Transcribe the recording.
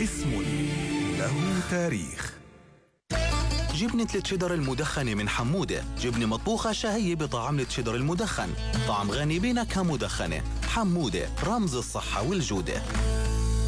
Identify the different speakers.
Speaker 1: اسم له تاريخ.
Speaker 2: جبنة التشيدر المدخنة من حمودة، جبنة مطبوخة شهية بطعم التشيدر المدخن، طعم غني بنكهة مدخنة. حمودة، رمز الصحة والجودة.